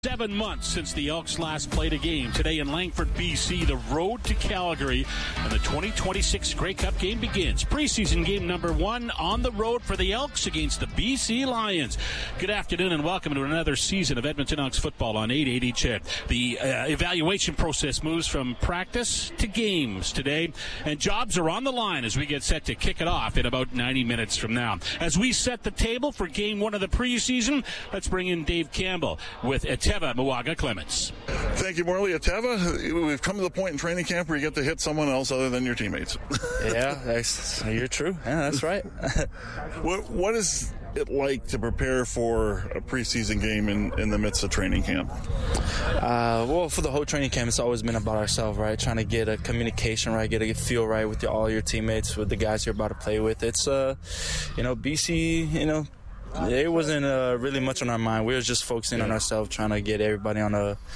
7 months since the Elks last played a game. Today in Langford, BC, the road to Calgary, and the 2026 Grey Cup game begins. Preseason game number 1 on the road for the Elks against the BC Lions. Good afternoon and welcome to another season of Edmonton Elks football on 880 CHED. The evaluation process moves from practice to games today, and jobs are on the line as we get set to kick it off in about 90 minutes from now. As we set the table for game 1 of the preseason, let's bring in Dave Campbell with Atteva Mo'aga Clements. Thank you, Morley. Atteva, we've come to the point in training camp where you get to hit someone else other than your teammates. Yeah, you're true. Yeah, that's right. What is it like to prepare for a preseason game in the midst of training camp? Well, for the whole training camp, it's always been about ourselves, right? Trying to get a communication right, get a feel right with all your teammates, with the guys you're about to play with. It's, BC, it wasn't really much on our mind. We were just focusing on ourselves, trying to get everybody on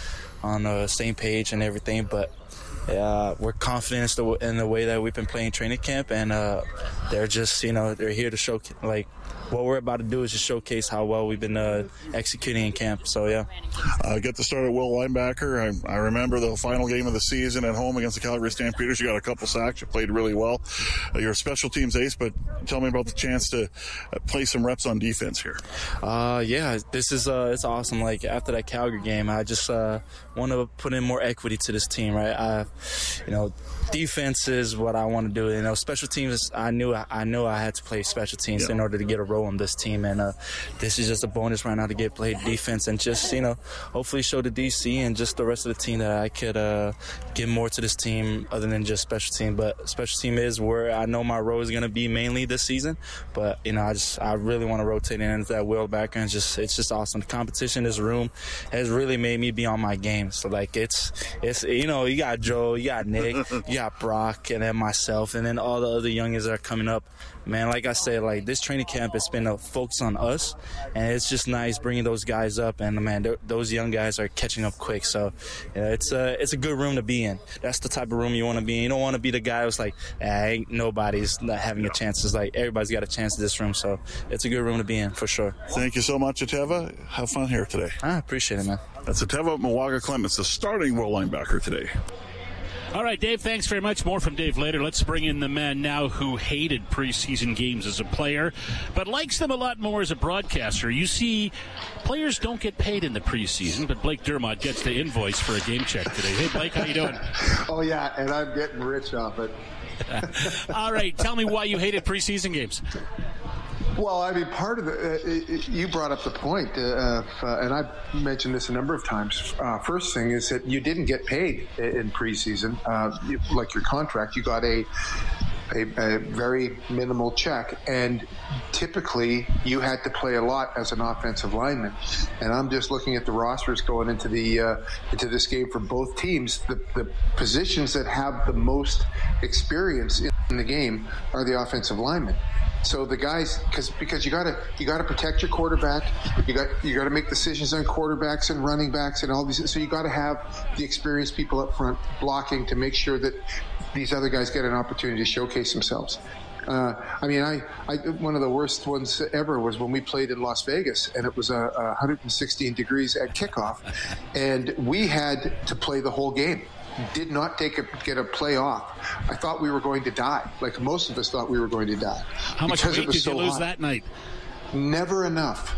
the same page and everything. But we're confident in the way that we've been playing training camp, and they're just, they're here to show, what we're about to do is just showcase how well we've been executing in camp. So, yeah. Get to start at Will linebacker. I remember the final game of the season at home against the Calgary Stampeders. You got a couple sacks. You played really well. You're a special teams ace, but tell me about the chance to play some reps on defense here. This is it's awesome. After that Calgary game, I just want to put in more equity to this team, right? Defense is what I want to do. Special teams, I knew I had to play special teams in order to get a role on this team, and this is just a bonus right now to get played defense and just hopefully show the DC and just the rest of the team that I could give more to this team other than just special team. But special team is where I know my role is going to be mainly this season. But I really want to rotate into that Will backer, and it's just awesome. The competition in this room has really made me be on my game. So it's you got Joe, you got Nick, you got Brock, and then myself, and then all the other youngins that are coming up. Man, like I said, this training camp has been a focus on us, and it's just nice bringing those guys up, and man, those young guys are catching up quick. So, it's a good room to be in. That's the type of room you want to be in. You don't want to be the guy who's ain't nobody's not having a chance. It's everybody's got a chance in this room, so it's a good room to be in for sure. Thank you so much, Atteva. Have fun here today. I appreciate it, man. That's Atteva Mo'aga Clements, the starting Will linebacker today. All right, Dave, thanks very much. More from Dave later. Let's bring in the man now who hated preseason games as a player, but likes them a lot more as a broadcaster. You see, players don't get paid in the preseason, but Blake Dermott gets the invoice for a game check today. Hey, Blake, how you doing? Oh, yeah, and I'm getting rich off it. All right, tell me why you hated preseason games. Well, part of it, you brought up the point, and I've mentioned this a number of times. First thing is that you didn't get paid in preseason. Like your contract, you got a very minimal check, and typically you had to play a lot as an offensive lineman. And I'm just looking at the rosters going into this game for both teams. The positions that have the most experience in the game are the offensive linemen. So the guys, because you gotta protect your quarterback, you got to make decisions on quarterbacks and running backs and all these. So you got to have the experienced people up front blocking to make sure that these other guys get an opportunity to showcase themselves. One of the worst ones ever was when we played in Las Vegas, and it was 116 degrees at kickoff, and we had to play the whole game. Did not get a play off. I thought we were going to die. Like most of us thought we were going to die. How much weight did you lose that night? Never enough.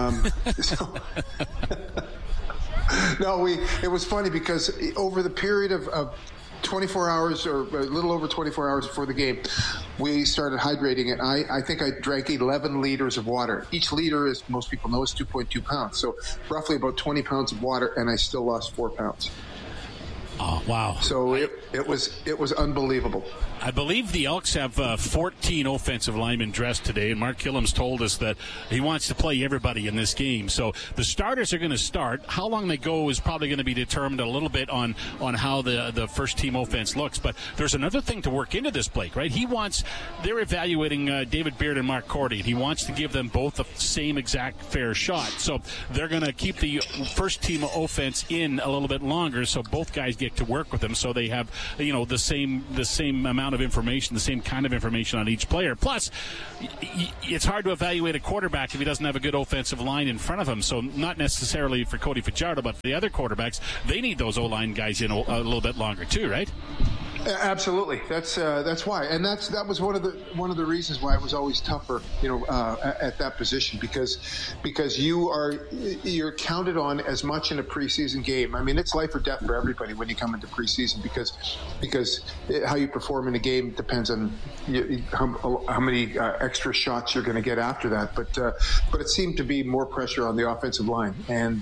It was funny because over the period of 24 hours or a little over 24 hours before the game, we started hydrating it. I think I drank 11 liters of water. Each liter, as most people know, is 2.2 pounds. So roughly about 20 pounds of water, and I still lost 4 pounds. Oh, wow. So it was unbelievable. I believe the Elks have 14 offensive linemen dressed today, and Mark Killam's told us that he wants to play everybody in this game. So the starters are going to start. How long they go is probably going to be determined a little bit on how the first-team offense looks. But there's another thing to work into this, Blake, right? They're evaluating David Beard and Mark Cordy, and he wants to give them both the same exact fair shot. So they're going to keep the first-team offense in a little bit longer so both guys get to work with them so they have the same amount amount of information, the same kind of information on each player. Plus, it's hard to evaluate a quarterback if he doesn't have a good offensive line in front of him. So not necessarily for Cody Fajardo, but for the other quarterbacks, they need those O-line guys in a little bit longer too, right? Absolutely. That's why, and that was one of the reasons why it was always tougher, at that position, because you're counted on as much in a preseason game. I mean, it's life or death for everybody when you come into preseason, because how you perform in a game depends on how many extra shots you're going to get after that. But it seemed to be more pressure on the offensive line, and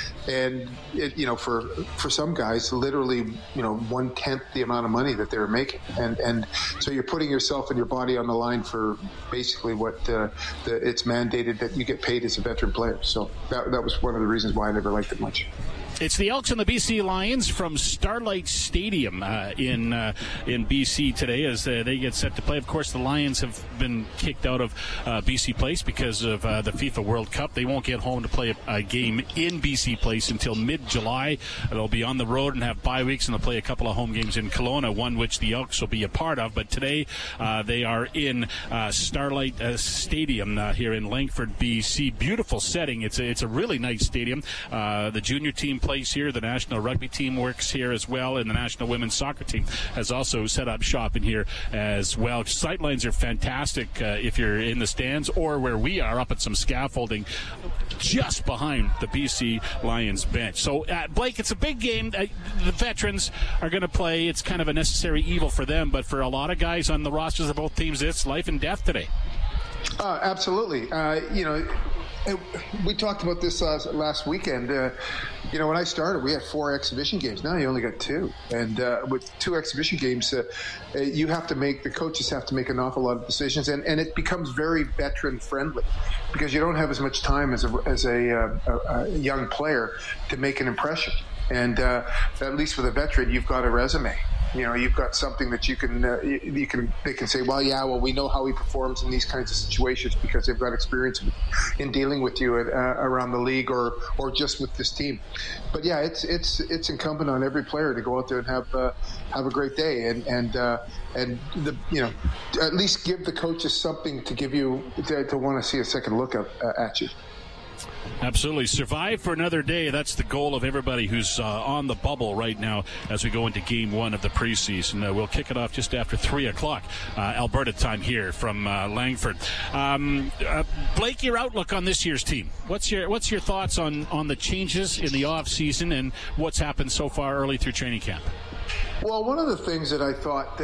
for some guys, literally 1/10 the amount of money that they were making, and so you're putting yourself and your body on the line for basically what it's mandated that you get paid as a veteran player. So that was one of the reasons why I never liked it much. It's the Elks and the BC Lions from Starlight Stadium in BC today as they get set to play. Of course, the Lions have been kicked out of BC Place because of the FIFA World Cup. They won't get home to play a game in BC Place until mid-July. They'll be on the road and have bye weeks, and they'll play a couple of home games in Kelowna, one which the Elks will be a part of. But today they are in Starlight Stadium here in Langford, BC. Beautiful setting. It's a really nice stadium. The junior team plays here. The national rugby team works here as well, and the national women's soccer team has also set up shop in here as well. Sightlines are fantastic if you're in the stands or where we are up at some scaffolding just behind the BC Lions bench. So, Blake, it's a big game. The veterans are going to play. It's kind of a necessary evil for them, but for a lot of guys on the rosters of both teams, it's life and death today. Absolutely. We talked about this last weekend. When I started, we had 4 exhibition games. Now you only got 2. And with 2 exhibition games, the coaches have to make an awful lot of decisions. And it becomes very veteran friendly because you don't have as much time as a young player to make an impression. And at least with a veteran, you've got a resume. You've got something that they can say, well, we know how he performs in these kinds of situations because they've got experience in dealing with you around the league or just with this team. But yeah, it's incumbent on every player to go out there and have a great day and at least give the coaches something to give you to want to see a second look at you. Absolutely. Survive for another day. That's the goal of everybody who's on the bubble right now as we go into Game 1 of the preseason. We'll kick it off just after 3 o'clock Alberta time here from Langford. Blake, your outlook on this year's team. What's your thoughts on the changes in the off season and what's happened so far early through training camp? Well, one of the things that I thought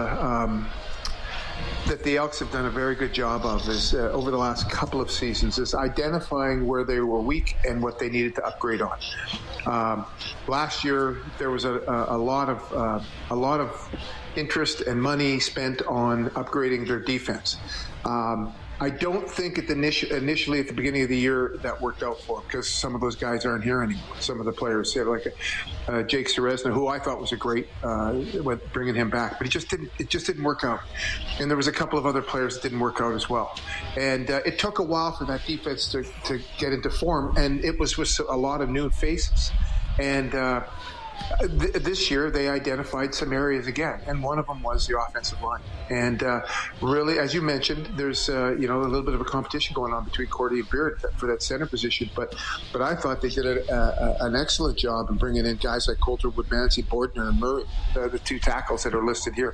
that the Elks have done a very good job of is over the last couple of seasons is identifying where they were weak and what they needed to upgrade on. Last year there was a lot of interest and money spent on upgrading their defense. I don't think initially at the beginning of the year that worked out for them because some of those guys aren't here anymore. Some of the players, like Jake Seresna, who I thought was a great with bringing him back, but it just didn't work out. And there was a couple of other players that didn't work out as well. And it took a while for that defense to get into form, and it was with a lot of new faces. And this year they identified some areas again, and one of them was the offensive line. And really, as you mentioned, there's a little bit of a competition going on between Cordy and Beard for that center position. But I thought they did an excellent job in bringing in guys like Coulter, Woodmansey, Bordner, and Murray, the 2 tackles that are listed here.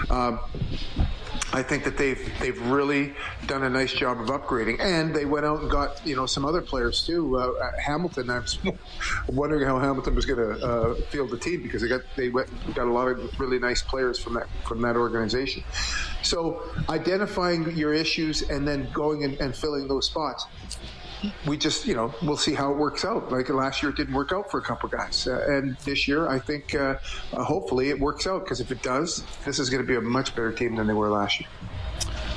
I think that they've really done a nice job of upgrading, and they went out and got some other players too. Hamilton, I was wondering how Hamilton was going to field the team because they got a lot of really nice players from that organization. So identifying your issues and then going and filling those spots. We just, we'll see how it works out. Like last year, it didn't work out for a couple guys. And this year, I think, hopefully it works out because if it does, this is going to be a much better team than they were last year.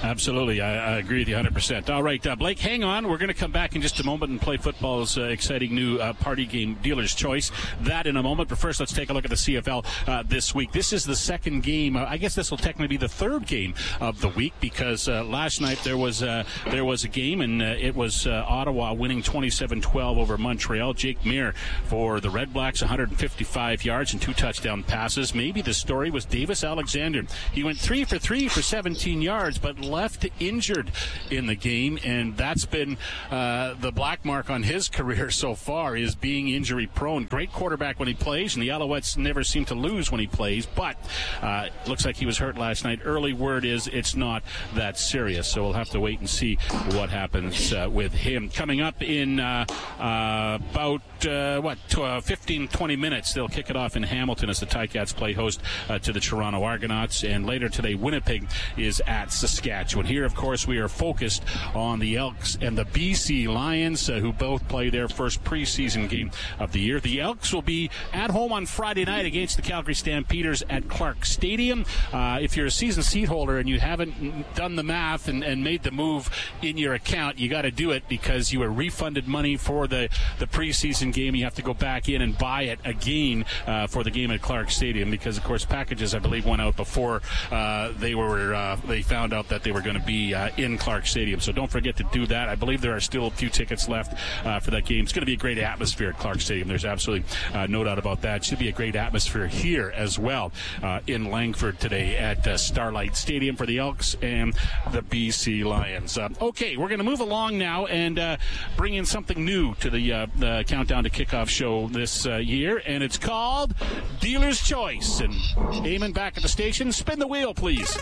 Absolutely. I agree with you 100%. All right, Blake, hang on. We're going to come back in just a moment and play football's exciting new party game, Dealer's Choice. That in a moment. But first, let's take a look at the CFL this week. This is the second game. I guess this will technically be the third game of the week because last night there was a game, and it was Ottawa winning 27-12 over Montreal. Jake Muir for the Red Blacks, 155 yards and 2 touchdown passes. Maybe the story was Davis Alexander. He went 3 for 3 for 17 yards, but left injured in the game, and that's been the black mark on his career so far, is being injury prone. Great quarterback when he plays, and the Alouettes never seem to lose when he plays, but looks like he was hurt last night. Early word is it's not that serious, so we'll have to wait and see what happens with him. Coming up in about 15-20 minutes, they'll kick it off in Hamilton as the Ticats play host to the Toronto Argonauts, and later today Winnipeg is at Saskatchewan. Here, of course, we are focused on the Elks and the BC Lions, who both play their first preseason game of the year. The Elks will be at home on Friday night against the Calgary Stampeders at Clark Stadium. If you're a season seat holder and you haven't done the math and made the move in your account, you got to do it because you were refunded money for the preseason game. You have to go back in and buy it again for the game at Clark Stadium because, of course, packages, I believe, went out before they found out that they were going to be in Clark Stadium. So don't forget to do that. I believe there are still a few tickets left for that game. It's going to be a great atmosphere at Clark Stadium. There's absolutely no doubt about that. It should be a great atmosphere here as well in Langford today at Starlight Stadium for the Elks and the BC Lions. Okay, we're going to move along now and bring in something new to the Countdown to Kickoff show this year, and it's called Dealer's Choice. And Eamon, back at the station, spin the wheel, please.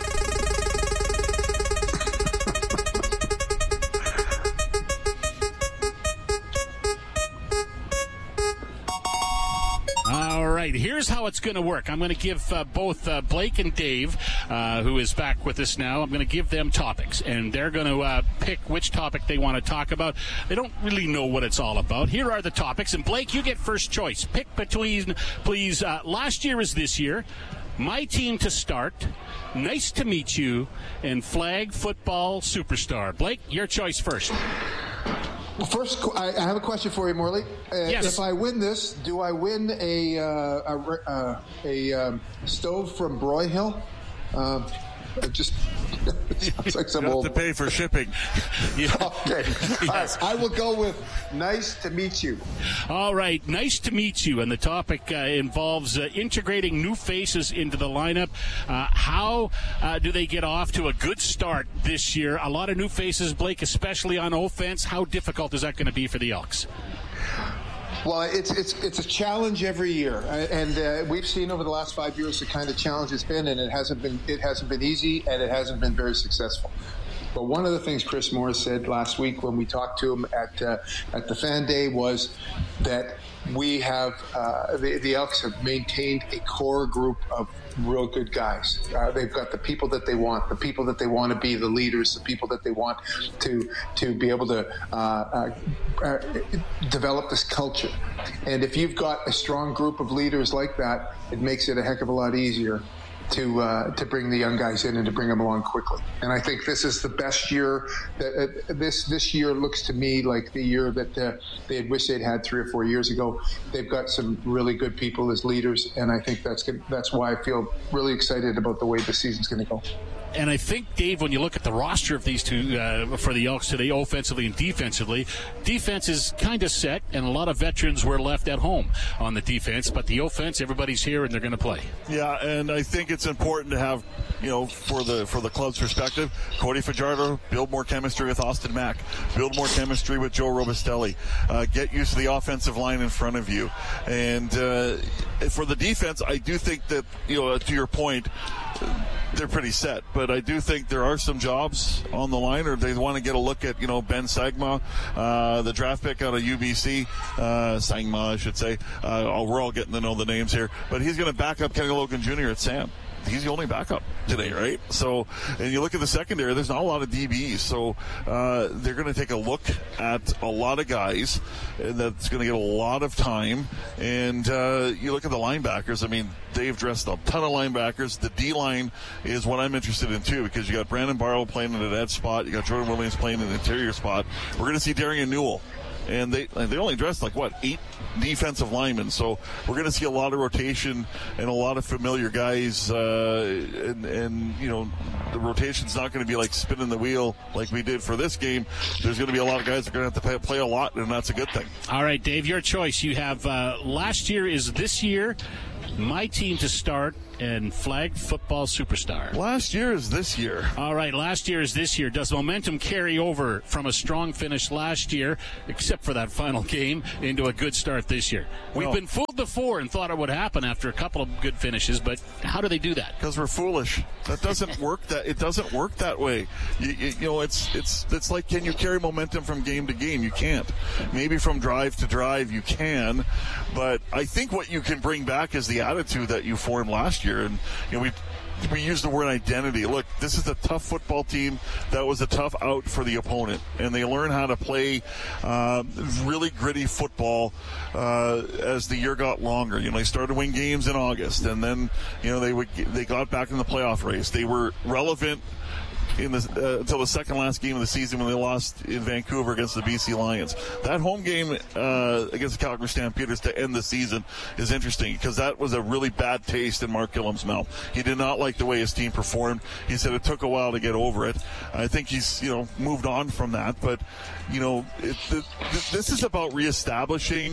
All right, here's how it's going to work. I'm going to give both Blake and Dave, who is back with us now, I'm going to give them topics, and they're going to pick which topic they want to talk about. They don't really know what it's all about. Here are the topics, and Blake, you get first choice. Pick between, please, last year is this year, my team to start, nice to meet you, and flag football superstar. Blake, your choice first. Well, first, I have a question for you, Morley. Yes. If I win this, do I win a stove from Broyhill? It just sounds like some old. You have to pay for shipping. Okay. Yes. All right. I will go with nice to meet you. All right. Nice to meet you. And the topic involves integrating new faces into the lineup. How do they get off to a good start this year? A lot of new faces, Blake, especially on offense. How difficult is that going to be for the Elks? Well, it's a challenge every year, and we've seen over the last 5 years the kind of challenge it's been, and it hasn't been easy, and it hasn't been very successful. But one of the things Chris Morris said last week when we talked to him at the Fan Day was that we have the Elks have maintained a core group of real good guys. They've got the people that they want to be the leaders, the people that they want to be able to develop this culture. And if you've got a strong group of leaders like that, it makes it a heck of a lot easier to bring the young guys in and to bring them along quickly. And I think this is the best year. This year looks to me like the year that they had wished they'd had 3 or 4 years ago. They've got some really good people as leaders, and I think that's why I feel really excited about the way the season's going to go. And I think, Dave, when you look at the roster of these two for the Elks today, offensively and defensively, defense is kind of set, and a lot of veterans were left at home on the defense. But the offense, everybody's here, and they're going to play. Yeah, and I think it's important to have, for the club's perspective, Cody Fajardo build more chemistry with Austin Mack, build more chemistry with Joe Robustelli, get used to the offensive line in front of you. And for the defense, I do think that, to your point, they're pretty set, but I do think there are some jobs on the line, or they want to get a look at, Ben Sagma, the draft pick out of UBC, Sagma, I should say. We're all getting to know the names here, but he's going to back up Kenny Logan Jr. at Sam. he's the only backup today, right? So, and you look at the secondary, there's not a lot of DBs. So they're going to take a look at a lot of guys that's going to get a lot of time. And you look at the linebackers. I mean, they've dressed a ton of linebackers. The D-line is what I'm interested in, too, because you got Brandon Barlow playing in an edge spot. You got Jordan Williams playing in an interior spot. We're going to see Darian Newell. And they only dressed 8 defensive linemen. So we're going to see a lot of rotation and a lot of familiar guys. And you know, the rotation's not going to be like spinning the wheel like we did for this game. There's going to be a lot of guys that are going to have to play a lot, and that's a good thing. All right, Dave, your choice. You have last year is this year, my team to start, and flag football superstar. Last year is this year. All right, last year is this year. Does momentum carry over from a strong finish last year, except for that final game, into a good start this year? We've been fooled before and thought it would happen after a couple of good finishes, but how do they do that? Because we're foolish. That doesn't work. It doesn't work that way. You know, it's like, can you carry momentum from game to game? You can't. Maybe from drive to drive you can, but I think what you can bring back is the attitude that you formed last year. And you know, we use the word identity. Look, this is a tough football team. That was a tough out for the opponent, and they learn how to play really gritty football as the year got longer. You know, they started to win games in August, and then you know they got back in the playoff race. They were relevant until the second last game of the season when they lost in Vancouver against the BC Lions. That home game against the Calgary Stampeders to end the season is interesting because that was a really bad taste in Mark Gillum's mouth. He did not like the way his team performed. He said it took a while to get over it. I think he's moved on from that, but this is about reestablishing.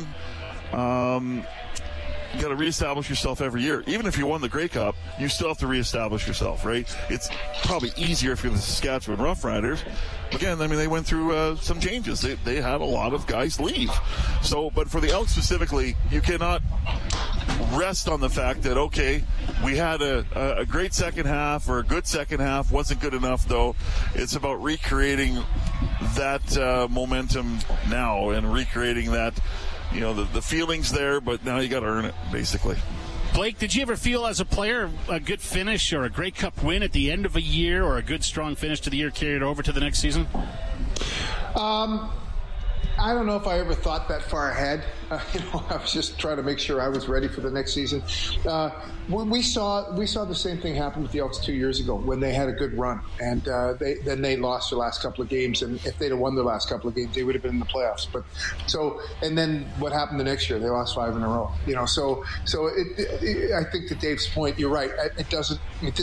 You got to reestablish yourself every year. Even if you won the Grey Cup, you still have to reestablish yourself, right? It's probably easier if you're the Saskatchewan Roughriders. Again, I mean, they went through some changes. They had a lot of guys leave. So, but for the Elks specifically, you cannot rest on the fact that, okay, we had a great second half or a good second half. Wasn't good enough, though. It's about recreating that momentum now and recreating that. You know, the feeling's there, but now you got to earn it, basically. Blake, did you ever feel as a player a good finish or a Grey Cup win at the end of a year or a good, strong finish to the year carried over to the next season? I don't know if I ever thought that far ahead. I was just trying to make sure I was ready for the next season. We saw the same thing happen with the Elks 2 years ago when they had a good run, and they lost their last couple of games. And if they'd have won their last couple of games, they would have been in the playoffs. And then what happened the next year? They lost 5 in a row. I think to Dave's point, you're right. It doesn't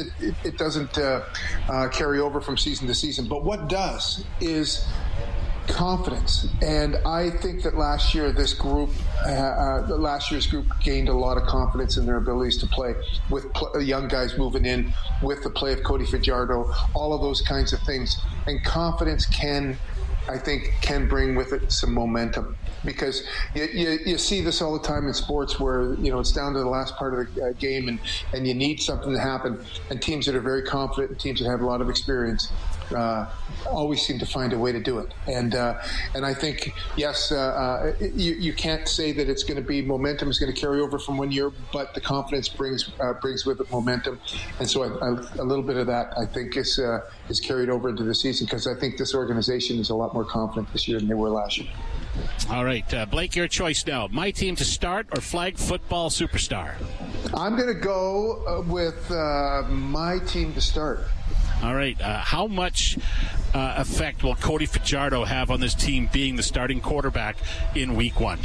carry over from season to season. But what does is confidence, and I think that last year's group gained a lot of confidence in their abilities to play with young guys moving in, with the play of Cody Fajardo, all of those kinds of things. And confidence can bring with it some momentum, because you see this all the time in sports where it's down to the last part of the game and you need something to happen, and teams that are very confident and teams that have a lot of experience always seem to find a way to do it. And I think, yes, you can't say that it's going to be momentum is going to carry over from one year, but the confidence brings with it momentum. And so a little bit of that, I think, is carried over into the season, because I think this organization is a lot more confident this year than they were last year. All right, Blake, your choice now. My team to start or flag football superstar? I'm going to go with my team to start. All right. How much effect will Cody Fajardo have on this team being the starting quarterback in Week 1?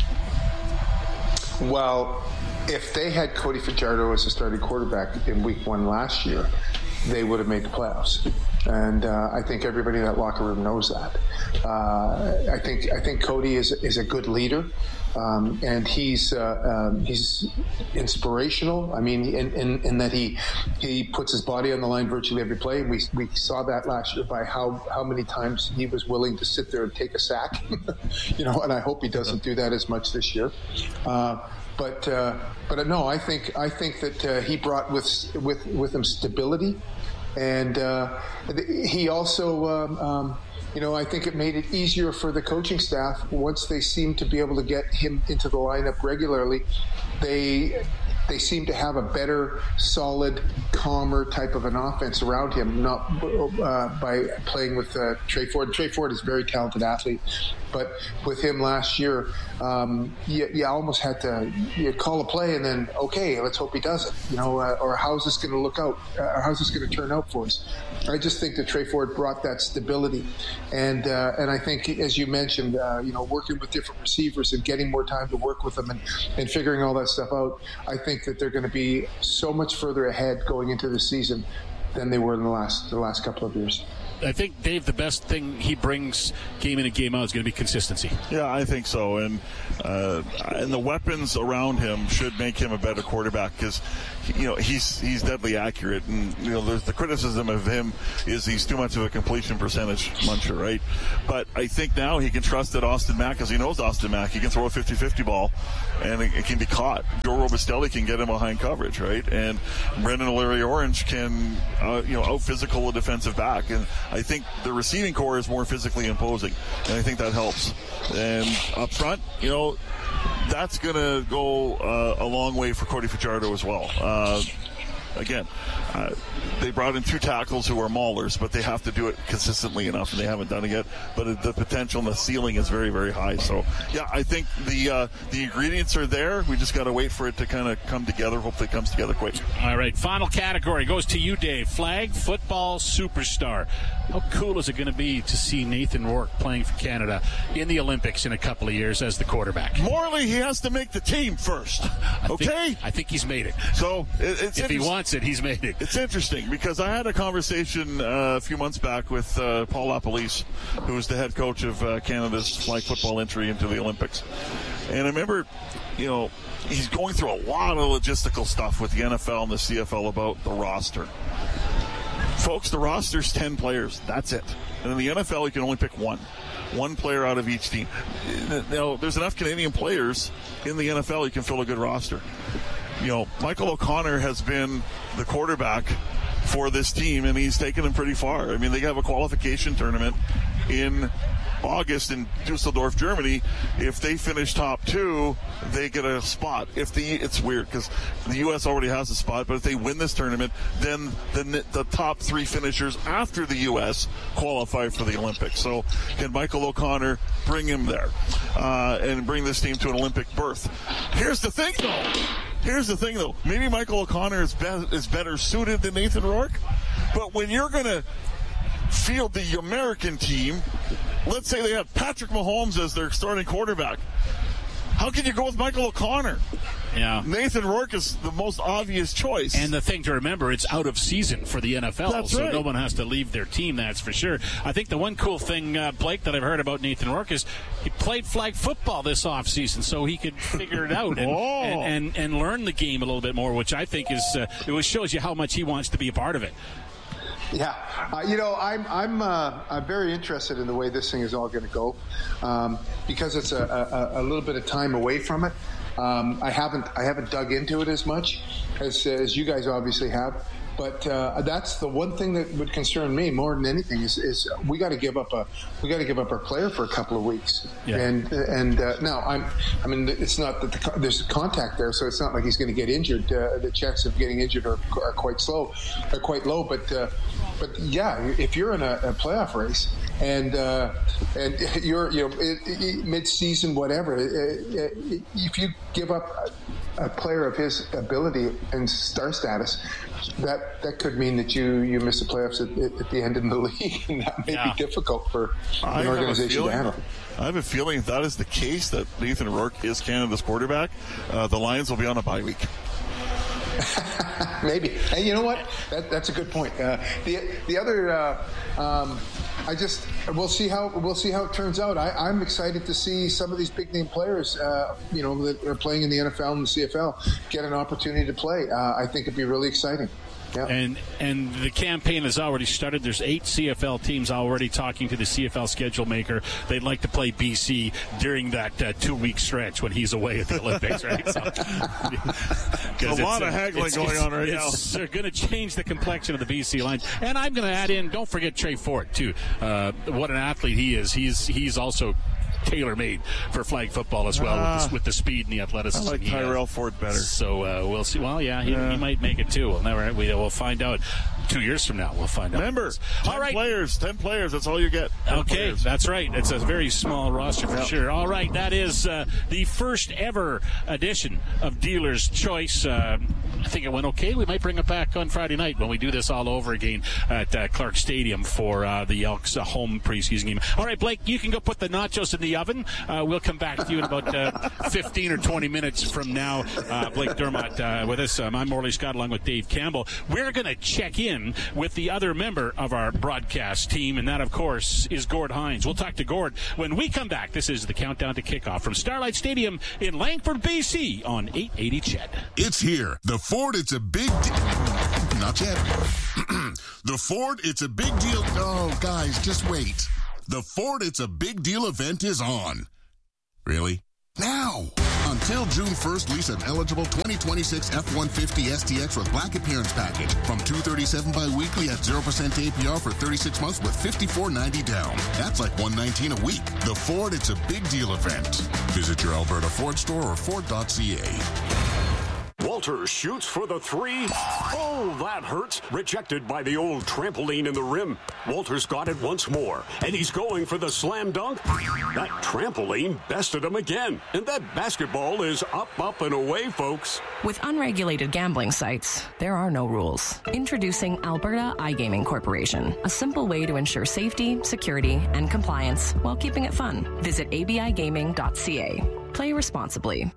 Well, if they had Cody Fajardo as the starting quarterback in Week 1 last year, they would have made the playoffs. And I think everybody in that locker room knows that. I think Cody is a good leader, and he's inspirational. I mean, in that he puts his body on the line virtually every play. We saw that last year by how many times he was willing to sit there and take a sack. And I hope he doesn't do that as much this year. But no, I think that he brought with him stability, and he also, I think it made it easier for the coaching staff once they seemed to be able to get him into the lineup regularly. they seem to have a better, solid, calmer type of an offense around him, not by playing with Tre Ford. Tre Ford is a very talented athlete, but with him last year, you almost had to call a play and then, okay, let's hope he does it, or how's this going to look out? How's this going to turn out for us? I just think that Tre Ford brought that stability, and I think, as you mentioned, working with different receivers and getting more time to work with them and figuring all that stuff out, I think that they're going to be so much further ahead going into the season than they were in the last couple of years. I think, Dave, the best thing he brings game in and game out is going to be consistency. Yeah, I think so. And the weapons around him should make him a better quarterback because, he's deadly accurate. And, there's the criticism of him is he's too much of a completion percentage muncher, right? But I think now he can trust that Austin Mack, because he knows Austin Mack, he can throw a 50-50 ball and it can be caught. Joe Robustelli can get him behind coverage, right? And Brendan O'Leary-Orange can, out-physical a defensive back. And I think the receiving core is more physically imposing, and I think that helps. And up front, that's going to go a long way for Cody Fajardo as well. They brought in 2 tackles who are maulers, but they have to do it consistently enough, and they haven't done it yet. But the potential and the ceiling is very, very high. So, yeah, I think the ingredients are there. We just got to wait for it to kind of come together. Hopefully it comes together quick. All right, final category goes to you, Dave. Flag football superstar. How cool is it going to be to see Nathan Rourke playing for Canada in the Olympics in a couple of years as the quarterback? Morally, he has to make the team first. Okay? I think he's made it. So it's if he wants it, he's made it. It's interesting because I had a conversation a few months back with Paul LaPolice, who is the head coach of Canada's flag football entry into the Olympics. And I remember, he's going through a lot of logistical stuff with the NFL and the CFL about the roster. Folks, the roster's 10 players. That's it. And in the NFL, you can only pick one player out of each team. Now, there's enough Canadian players in the NFL you can fill a good roster. Michael O'Connor has been the quarterback for this team, and he's taken them pretty far. I mean, they have a qualification tournament in August in Dusseldorf, Germany. If they finish top 2, they get a spot. It's weird because the U.S. already has a spot, but if they win this tournament, then the top 3 finishers after the U.S. qualify for the Olympics. So can Michael O'Connor bring him there and bring this team to an Olympic berth? Here's the thing, though. Maybe Michael O'Connor is better suited than Nathan Rourke, but when you're going to field the American team, let's say they have Patrick Mahomes as their starting quarterback, how can you go with Michael O'Connor? Yeah. Nathan Rourke is the most obvious choice. And the thing to remember, it's out of season for the NFL. That's so right. No one has to leave their team, that's for sure. I think the one cool thing, Blake, that I've heard about Nathan Rourke is he played flag football this offseason so he could figure it out and learn the game a little bit more, which I think is it shows you how much he wants to be a part of it. Yeah, I'm very interested in the way this thing is all going to go because it's a little bit of time away from it. I haven't dug into it as much as you guys obviously have, but that's the one thing that would concern me more than anything is we got to give up our player for a couple of weeks. Yeah. And now it's not that there's contact there, so it's not like he's going to get injured. The chances of getting injured are quite low, but yeah, if you're in a playoff race and you're mid-season whatever, if you give up a player of his ability and star status, that could mean that you miss the playoffs at the end of the league, and that may be difficult for an organization to handle. I have a feeling if that is the case, that Nathan Rourke is Canada's quarterback, the Lions will be on a bye week. Maybe. And you know what? That's a good point. The other, we'll see how it turns out. I'm excited to see some of these big name players, that are playing in the NFL and the CFL, get an opportunity to play. I think it'd be really exciting. Yeah. And the campaign has already started. There's 8 CFL teams already talking to the CFL schedule maker. They'd like to play BC during that 2-week stretch when he's away at the Olympics, right? So, a lot of haggling going on right now. They're going to change the complexion of the BC lines. And I'm going to add in, don't forget Tre Ford, too. What an athlete he is. He's also tailor-made for flag football as well, with the speed and the athleticism. I like Tyrell Ford better. So we'll see. Well, yeah, he might make it too. We'll find out. 2 years from now, we'll find out. Remember, 10 players, that's all you get. Okay, that's right. It's a very small roster for sure. All right, that is the first ever edition of Dealer's Choice. I think it went okay. We might bring it back on Friday night when we do this all over again at Clark Stadium for the Elks home preseason game. All right, Blake, you can go put the nachos in the oven. We'll come back to you in about 15 or 20 minutes from now. Blake Dermott with us. I'm Morley Scott along with Dave Campbell. We're going to check in with the other member of our broadcast team, and that, of course, is Gord Hines. We'll talk to Gord when we come back. This is the Countdown to Kickoff from Starlight Stadium in Langford, BC on 880 CHED. It's here. The Ford, it's a big deal. Not yet. The Ford, it's a big deal. Oh, guys, just wait. The Ford, it's a big deal event is on. Really? Now! Until June 1st, lease an eligible 2026 F-150 STX with black appearance package from $237 bi-weekly at 0% APR for 36 months with $54.90 down. That's like $119 a week. The Ford, it's a big deal event. Visit your Alberta Ford store or Ford.ca. Walter shoots for the three. Oh, that hurts. Rejected by the old trampoline in the rim. Walter's got it once more, and he's going for the slam dunk. That trampoline bested him again, and that basketball is up, and away, folks. With unregulated gambling sites, there are no rules. Introducing Alberta iGaming Corporation, a simple way to ensure safety, security, and compliance while keeping it fun. Visit abigaming.ca. Play responsibly.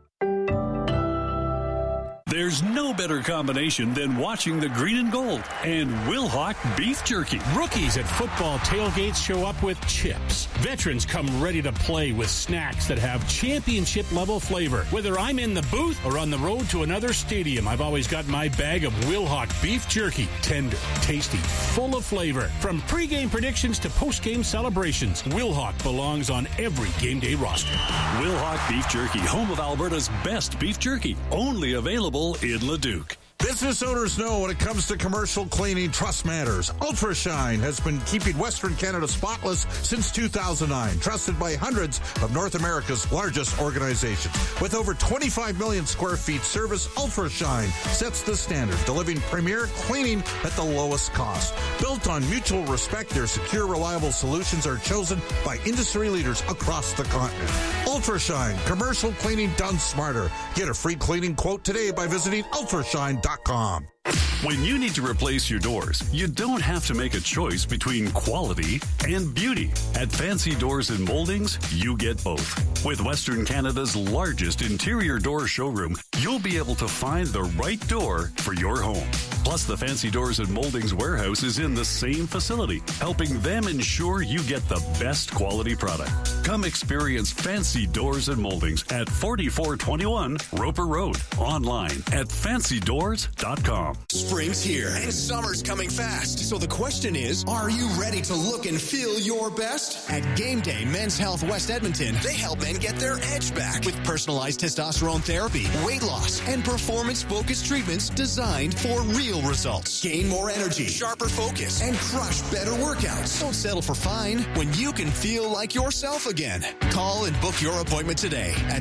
There's no better combination than watching the green and gold and Wilhauk beef jerky. Rookies at football tailgates show up with chips. Veterans come ready to play with snacks that have championship-level flavor. Whether I'm in the booth or on the road to another stadium, I've always got my bag of Wilhauk beef jerky. Tender, tasty, full of flavor. From pregame predictions to postgame celebrations, Wilhauk belongs on every game day roster. Wilhauk beef jerky, home of Alberta's best beef jerky. Only available in Leduc. Business owners know when it comes to commercial cleaning, trust matters. UltraShine has been keeping Western Canada spotless since 2009, trusted by hundreds of North America's largest organizations. With over 25 million square feet service, UltraShine sets the standard, delivering premier cleaning at the lowest cost. Built on mutual respect, their secure, reliable solutions are chosen by industry leaders across the continent. UltraShine, commercial cleaning done smarter. Get a free cleaning quote today by visiting ultrashine.com. When you need to replace your doors, you don't have to make a choice between quality and beauty. At Fancy Doors and Moldings, you get both. With Western Canada's largest interior door showroom, you'll be able to find the right door for your home. Plus, the Fancy Doors and Moldings warehouse is in the same facility, helping them ensure you get the best quality product. Come experience Fancy Doors and Moldings at 4421 Roper Road. Online at fancydoors.com. Spring's here and summer's coming fast. So the question is, are you ready to look and feel your best? At Game Day Men's Health West Edmonton, they help men get their edge back with personalized testosterone therapy, weight loss, and performance-focused treatments designed for real results. Gain more energy, sharper focus, and crush better workouts. Don't settle for fine when you can feel like yourself again. Call and book your appointment today at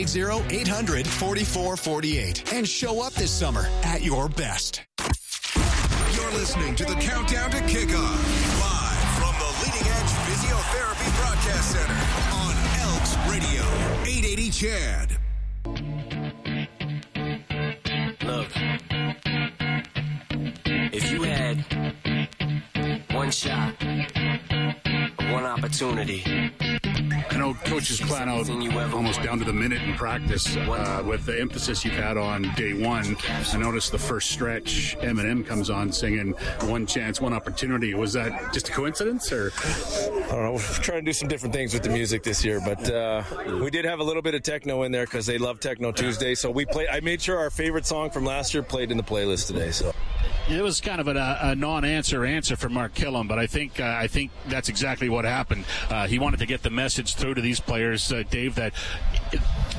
780-800-4448 and show up this summer at your best. You're listening to the Countdown to Kickoff, live from the Leading Edge Physiotherapy Broadcast Center on Elks Radio, 880 CHED. Look, if you had one shot, one opportunity. I know coaches plan out almost down to the minute in practice with the emphasis you've had on day one. I noticed the first stretch, Eminem comes on singing "One Chance, One Opportunity." Was that just a coincidence, or? I don't know. We're trying to do some different things with the music this year, but we did have a little bit of techno in there because they love Techno Tuesday. So I made sure our favorite song from last year played in the playlist today. So it was kind of a non-answer for Mark Killam, but I think that's exactly what happened. He wanted to get the message through to these players, Dave, that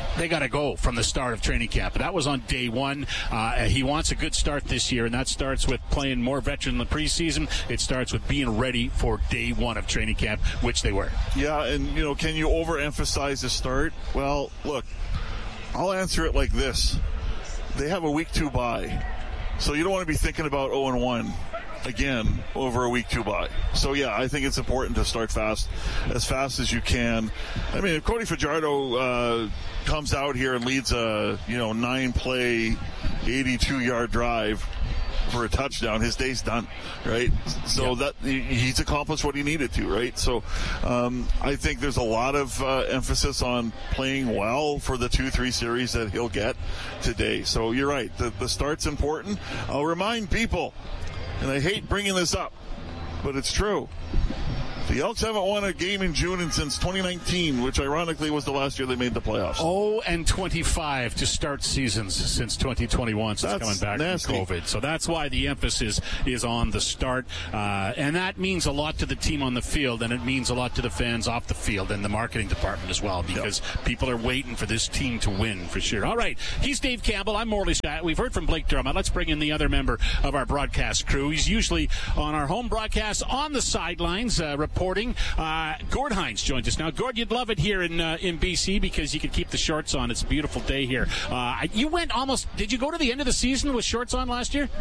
they got to go from the start of training camp. That was on day one. He wants a good start this year, and that starts with playing more veteran in the preseason. It starts with being ready for day one of training camp, which they were. Yeah, and, can you overemphasize the start? Well, look, I'll answer it like this. They have a week 2 bye, so you don't want to be thinking about 0-1 again over a week 2 bye. So yeah, I think it's important to start fast as you can. I mean, if Cody Fajardo comes out here and leads a 9-play 82-yard drive for a touchdown, his day's done, right? So that he's accomplished what he needed to, right? So I think there's a lot of emphasis on playing well for the 2-3 series that he'll get today. So you're right, the start's important. I'll remind people, and I hate bringing this up, but it's true. The Elks haven't won a game in June since 2019, which ironically was the last year they made the playoffs. 0-25 to start seasons since 2021, since coming back nasty. from COVID. So that's why the emphasis is on the start. And that means a lot to the team on the field, and it means a lot to the fans off the field and the marketing department as well, because people are waiting for this team to win for sure. All right, he's Dave Campbell. I'm Morley Scott. We've heard from Blake Dermott. Let's bring in the other member of our broadcast crew. He's usually on our home broadcast on the sidelines, reporting. Gord Hines joins us now. Gord, you'd love it here in BC because you could keep the shorts on. It's a beautiful day here. Did you go to the end of the season with shorts on last year?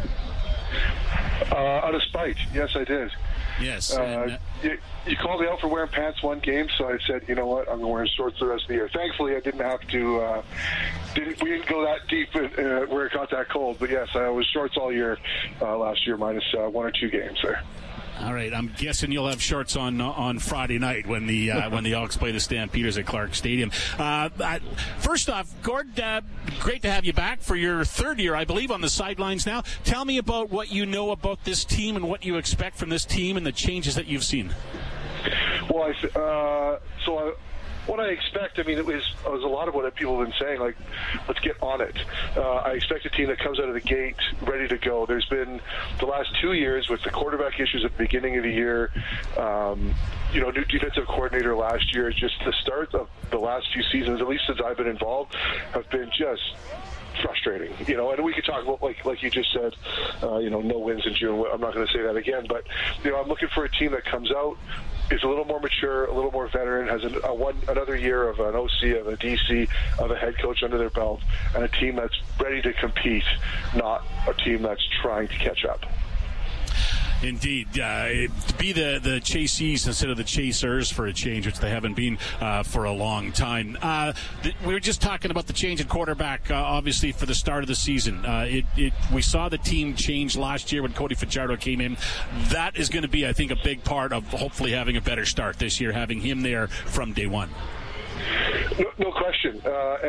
Out of spite, yes, I did. Yes. You called me out for wearing pants one game, so I said, you know what, I'm wearing shorts the rest of the year. Thankfully, I didn't have to. We didn't go that deep where it got that cold. But yes, I was shorts all year last year, minus 1 or 2 games there. All right, I'm guessing you'll have shorts on Friday night when the Elks play the Stampeders at Clark Stadium. First off, Gord, great to have you back for your 3rd year, I believe, on the sidelines now. Tell me about what you know about this team and what you expect from this team and the changes that you've seen. Well, what I expect, it was a lot of what people have been saying, like, let's get on it. I expect a team that comes out of the gate ready to go. There's been the last 2 years with the quarterback issues at the beginning of the year, new defensive coordinator last year. Just the start of the last few seasons, at least since I've been involved, have been just frustrating, and we could talk about, like you just said, no wins in June. I'm not going to say that again, but, I'm looking for a team that comes out, is a little more mature, a little more veteran, has another year of an OC, of a DC, of a head coach under their belt, and a team that's ready to compete, not a team that's trying to catch up. Indeed. Be the chasees instead of the chasers for a change, which they haven't been for a long time. We were just talking about the change at quarterback, obviously, for the start of the season. We saw the team change last year when Cody Fajardo came in. That is going to be, I think, a big part of hopefully having a better start this year, having him there from day one. No question.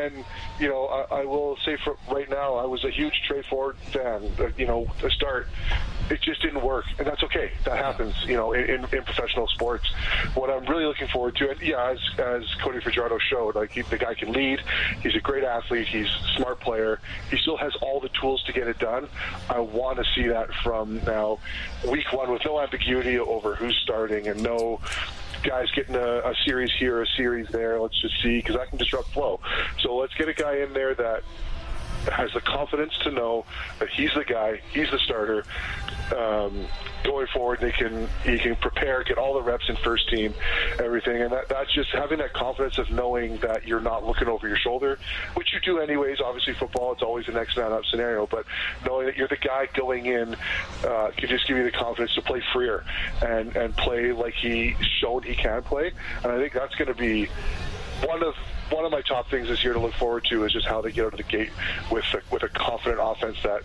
I will say for right now, I was a huge Trey Ford fan. To start, it just didn't work, and that's okay. That happens, in professional sports. What I'm really looking forward to, and as Cody Fajardo showed, the guy can lead. He's a great athlete. He's a smart player. He still has all the tools to get it done. I want to see that from now, week 1, with no ambiguity over who's starting and no guys getting a series here, a series there. Let's just see, because that can disrupt flow. So let's get a guy in there that has the confidence to know that he's the guy, he's the starter. Going forward, he can prepare, get all the reps in first team, everything, and that's just having that confidence of knowing that you're not looking over your shoulder, which you do anyways. Obviously, football, it's always the next man up scenario, but knowing that you're the guy going in can just give you the confidence to play freer and play like he showed he can play, and I think that's going to be one of my top things this year to look forward to, is just how they get out of the gate with a confident offense that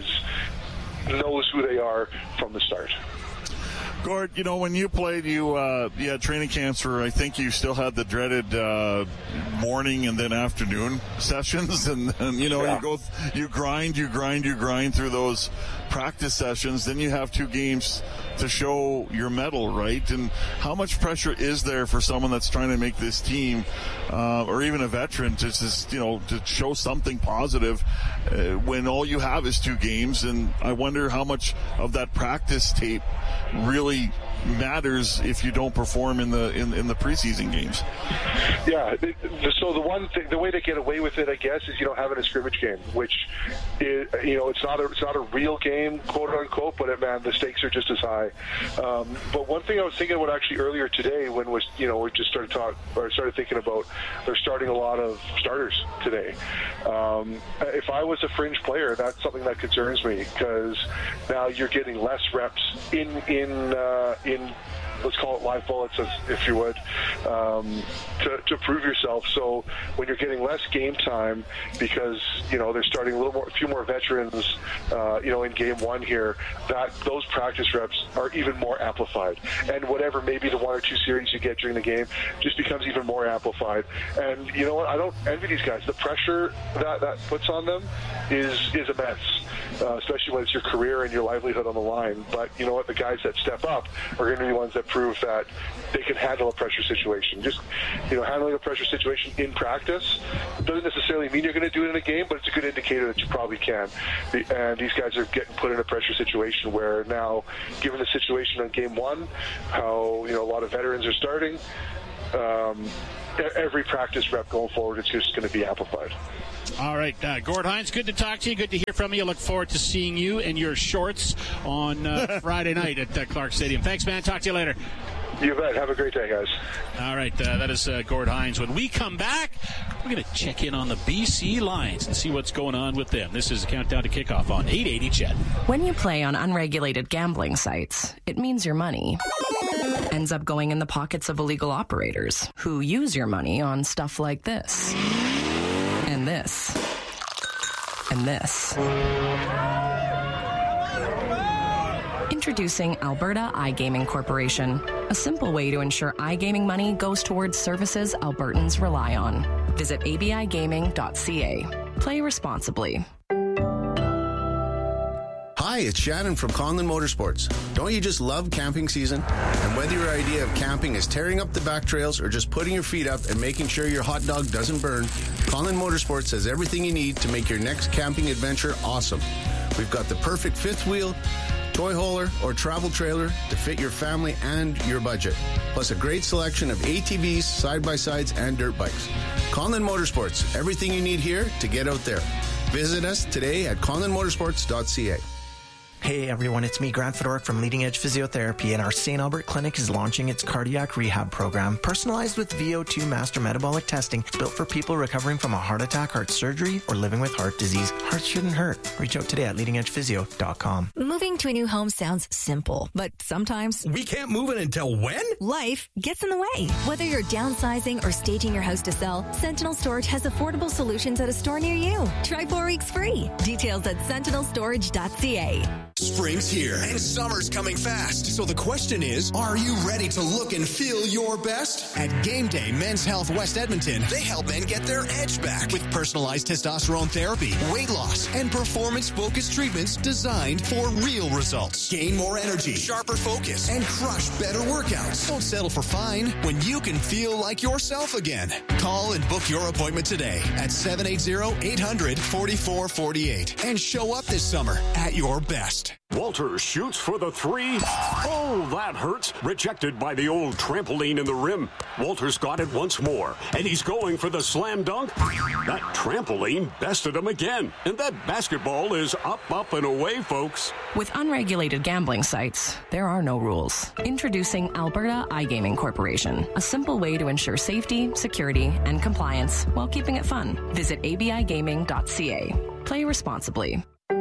knows who they are from the start. Gord, when you played, you had training camps where I think you still had the dreaded morning and then afternoon sessions, and you grind through those practice sessions. Then you have 2 games to show your mettle, right? And how much pressure is there for someone that's trying to make this team, or even a veteran, to just to show something positive when all you have is 2 games? And I wonder how much of that practice tape really matters if you don't perform in the preseason games. Yeah. So the way to get away with it, I guess, is having a scrimmage game, which is, it's not a real game, quote unquote, but man, the stakes are just as high. But one thing I was thinking about actually earlier today, when we just started thinking about they're starting a lot of starters today. If I was a fringe player, that's something that concerns me, because now you're getting less reps in let's call it live bullets, if you would, to prove yourself. So when you're getting less game time, because they're starting a few more veterans, in game one here, that those practice reps are even more amplified, and whatever maybe the 1 or 2 series you get during the game just becomes even more amplified. And you know what? I don't envy these guys. The pressure that puts on them is immense, especially when it's your career and your livelihood on the line. But you know what? The guys that step up are going to be the ones that prove that they can handle a pressure situation. Just handling a pressure situation in practice doesn't necessarily mean you're going to do it in a game, but it's a good indicator that you probably can. And these guys are getting put in a pressure situation where now, given the situation on game one, how a lot of veterans are starting, every practice rep going forward, it's just going to be amplified. All right, Gord Hines, good to talk to you. Good to hear from you. Look forward to seeing you in your shorts on Friday night at Clark Stadium. Thanks, man. Talk to you later. You bet. Have a great day, guys. All right, that is Gord Hines. When we come back, we're going to check in on the BC Lions and see what's going on with them. This is a countdown to kickoff on 880 CHED. When you play on unregulated gambling sites, it means your money ends up going in the pockets of illegal operators who use your money on stuff like this. And this. And this. Introducing Alberta iGaming Corporation, a simple way to ensure iGaming money goes towards services Albertans rely on. Visit abigaming.ca. Play responsibly. Hi, it's Shannon from Conlin Motorsports. Don't you just love camping season? And whether your idea of camping is tearing up the back trails or just putting your feet up and making sure your hot dog doesn't burn, Conlin Motorsports has everything you need to make your next camping adventure awesome. We've got the perfect fifth wheel, toy hauler, or travel trailer to fit your family and your budget. Plus a great selection of ATVs, side-by-sides, and dirt bikes. Conlin Motorsports, everything you need here to get out there. Visit us today at conlinmotorsports.ca. Hey everyone, it's me, Grant Fedoruk from Leading Edge Physiotherapy, and our St. Albert Clinic is launching its cardiac rehab program, personalized with VO2 master metabolic testing, built for people recovering from a heart attack, heart surgery, or living with heart disease. Heart shouldn't hurt. Reach out today at leadingedgephysio.com. Moving to a new home sounds simple, but sometimes we can't move it until when? Life gets in the way. Whether you're downsizing or staging your house to sell, Sentinel Storage has affordable solutions at a store near you. Try 4 weeks free. Details at sentinelstorage.ca. Spring's here and summer's coming fast. So the question is, are you ready to look and feel your best? At Game Day Men's Health West Edmonton, they help men get their edge back with personalized testosterone therapy, weight loss, and performance-focused treatments designed for real results. Gain more energy, sharper focus, and crush better workouts. Don't settle for fine when you can feel like yourself again. Call and book your appointment today at 780-800-4448 and show up this summer at your best. Walter shoots for the three. Oh, that hurts. Rejected by the old trampoline in the rim. Walter's got it once more, and he's going for the slam dunk. That trampoline bested him again, and that basketball is up, and away, folks. With unregulated gambling sites, there are no rules. Introducing Alberta iGaming Corporation, a simple way to ensure safety, security, and compliance while keeping it fun. Visit abigaming.ca. Play responsibly.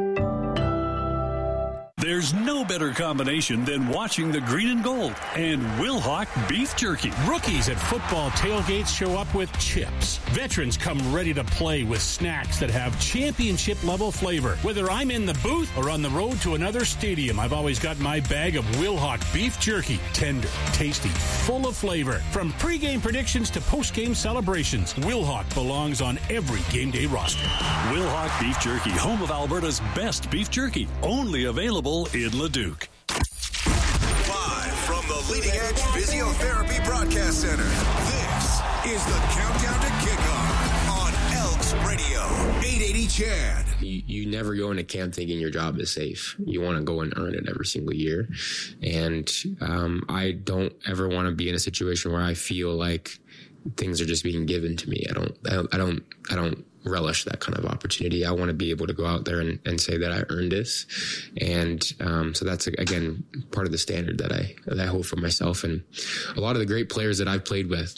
There's no better combination than watching the green and gold and Wilhauk beef jerky. Rookies at football tailgates show up with chips. Veterans come ready to play with snacks that have championship-level flavor. Whether I'm in the booth or on the road to another stadium, I've always got my bag of Wilhauk beef jerky. Tender, tasty, full of flavor. From pregame predictions to postgame celebrations, Wilhauk belongs on every game day roster. Wilhauk beef jerky, home of Alberta's best beef jerky. Only available in Leduc. Live from the Leading Edge Physiotherapy Broadcast Center, this is the Countdown to Kickoff on Elks Radio 880 880 Chad. You never go into camp thinking your job is safe. You want to go and earn it every single year. And I don't ever want to be in a situation where I feel like things are just being given to me. I don't relish that kind of opportunity. I want to be able to go out there and say that I earned this. And so that's, again, part of the standard that I hold for myself. And a lot of the great players that I've played with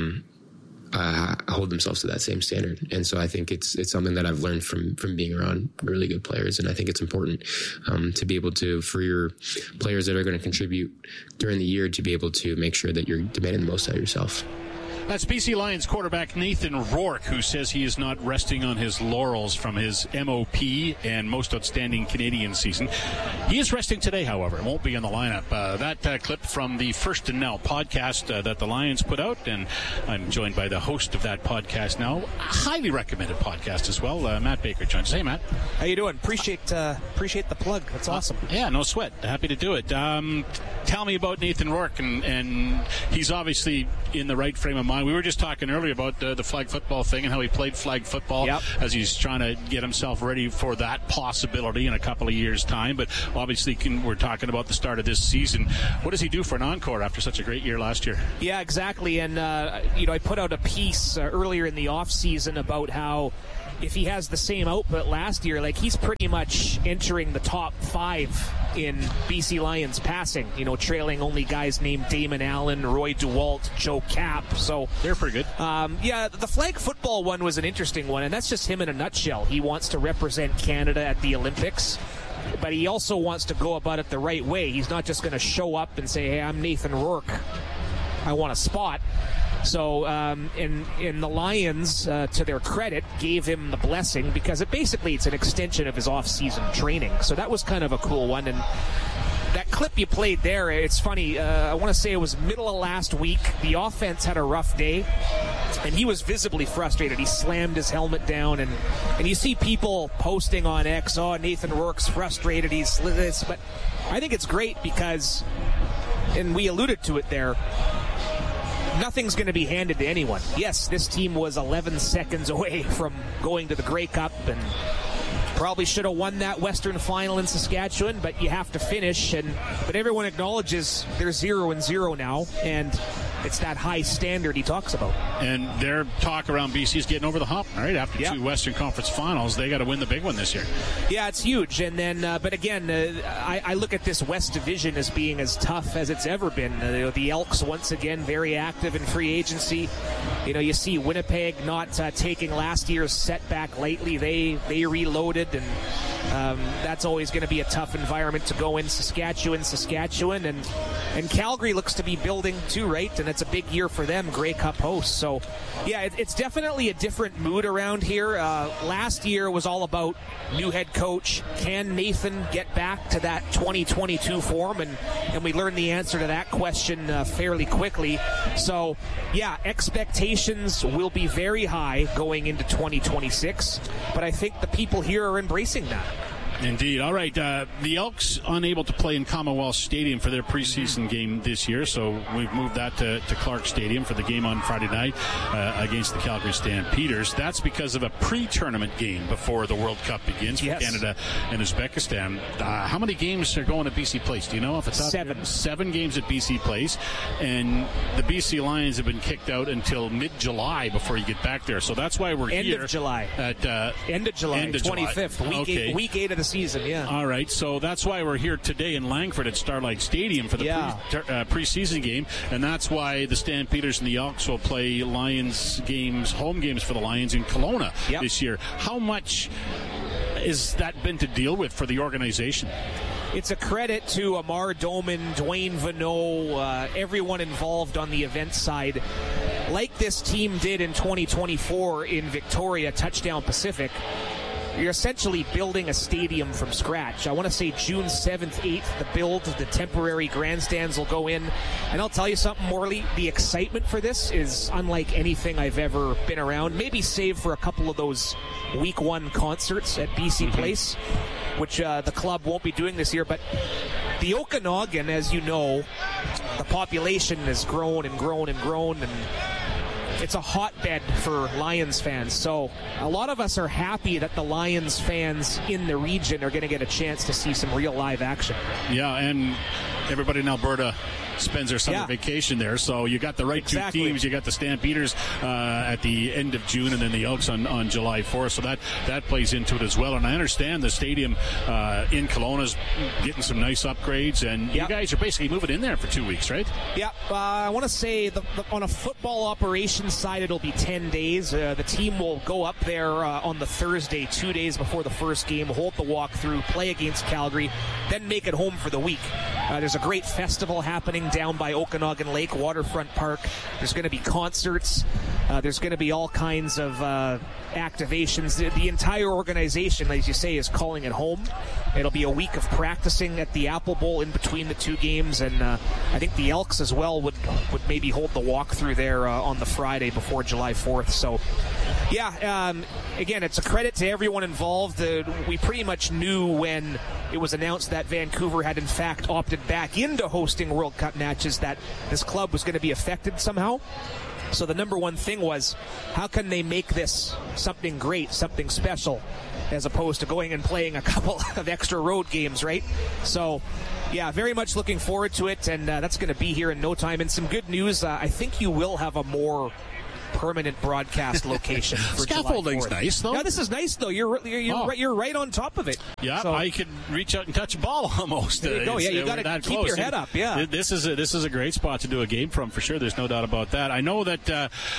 hold themselves to that same standard. And so I think it's something that I've learned from being around really good players. And I think it's important to be able to, for your players that are going to contribute during the year, to be able to make sure that you're demanding the most out of yourself. That's BC Lions quarterback Nathan Rourke, who says he is not resting on his laurels from his MOP and most outstanding Canadian season. He is resting today, however. Won't be in the lineup. That clip from the First and Now podcast that the Lions put out, and I'm joined by the host of that podcast now. Highly recommended podcast as well. Matt Baker joins us. Hey, Matt. How you doing? Appreciate the plug. That's awesome. Yeah, no sweat. Happy to do it. Tell me about Nathan Rourke, and he's obviously in the right frame of mind. We were just talking earlier about the flag football thing and how he played flag football as he's trying to get himself ready for that possibility in a couple of years' time. But obviously, we're talking about the start of this season. What does he do for an encore after such a great year last year? Yeah, exactly. And, I put out a piece earlier in the offseason about how if he has the same output last year, like, he's pretty much entering the top 5 in BC Lions passing, trailing only guys named Damon Allen, Roy DeWalt, Joe Kapp. So they're pretty good. The flag football one was an interesting one, and that's just him in a nutshell. He wants to represent Canada at the Olympics, but he also wants to go about it the right way. He's not just going to show up and say, hey, I'm Nathan Rourke, I want a spot. So, in the Lions, to their credit, gave him the blessing because it's an extension of his off-season training. So that was kind of a cool one. And that clip you played there, it's funny. I want to say it was middle of last week. The offense had a rough day, and he was visibly frustrated. He slammed his helmet down, and you see people posting on X, oh, Nathan Rourke's frustrated, he's this. But I think it's great because, and we alluded to it there, nothing's going to be handed to anyone. Yes, this team was 11 seconds away from going to the Grey Cup and probably should have won that Western final in Saskatchewan, but you have to finish. But everyone acknowledges they're 0-0 now, and it's that high standard he talks about. And their talk around BC is getting over the hump, right? After 2 Western Conference finals, they got to win the big one this year. Yeah, it's huge. And then, but again, I look at this West Division as being as tough as it's ever been. The Elks, once again, very active in free agency. You see Winnipeg not taking last year's setback lightly. They reloaded, and that's always going to be a tough environment to go in. Saskatchewan, and Calgary looks to be building too, right? And it's a big year for them, Grey Cup hosts. So, yeah, it's definitely a different mood around here. Last year was all about new head coach. Can Nathan get back to that 2022 form? And we learned the answer to that question fairly quickly. So, yeah, expectations will be very high going into 2026. But I think the people here are embracing that. Indeed. All right. The Elks unable to play in Commonwealth Stadium for their preseason game this year, so we've moved that to Clark Stadium for the game on Friday night against the Calgary Stampeders. That's because of a pre-tournament game before the World Cup begins for Canada and Uzbekistan. How many games are going to BC Place? Do you know off the top? 7. 7 games at BC Place, and the BC Lions have been kicked out until mid-July before you get back there. So that's why we're here. End of July, 25th, week 8 of the season. Yeah. All right, so that's why we're here today in Langford at Starlight Stadium for the preseason game, and that's why the Stampeders and the Elks will play Lions games, home games for the Lions in Kelowna this year. How much has that been to deal with for the organization? It's a credit to Amar Doman, Dwayne Vanneau, everyone involved on the event side. Like this team did in 2024 in Victoria, Touchdown Pacific, you're essentially building a stadium from scratch. I want to say June 7th, 8th, the temporary grandstands will go in. And I'll tell you something, Morley, the excitement for this is unlike anything I've ever been around. Maybe save for a couple of those week 1 concerts at BC Place, which the club won't be doing this year. But the Okanagan, as you know, the population has grown and grown and grown, and it's a hotbed for Lions fans. So a lot of us are happy that the Lions fans in the region are going to get a chance to see some real live action. Yeah, and everybody in Alberta spends their summer vacation there, so you got the right two teams. You got the Stampeders at the end of June, and then the Elks on July 4th, so that plays into it as well. And I understand the stadium in Kelowna is getting some nice upgrades, and you guys are basically moving in there for 2 weeks, right? Yeah, I want to say on a football operations side, it'll be 10 days. The team will go up there on the Thursday, 2 days before the first game, hold the walkthrough, play against Calgary, then make it home for the week. There's a great festival happening down by Okanagan Lake Waterfront Park. There's going to be concerts. There's going to be all kinds of activations. The entire organization, as you say, is calling it home. It'll be a week of practicing at the Apple Bowl in between the two games, and I think the Elks as well would maybe hold the walkthrough there on the Friday before July 4th. So, again, it's a credit to everyone involved. We pretty much knew when it was announced that Vancouver had in fact opted back into hosting World Cup matches that this club was going to be affected somehow. So the number one thing was, how can they make this something great, something special, as opposed to going and playing a couple of extra road games, right? So, very much looking forward to it, and that's going to be here in no time. And some good news, I think you will have a more permanent broadcast location for Scaffolding's July 4th. nice, though. Yeah, this is nice, though. You're right on top of it. Yeah, so, I could reach out and touch a ball almost. There you go. Yeah, you got to keep your head up. Yeah, this is a great spot to do a game from for sure. There's no doubt about that. I know that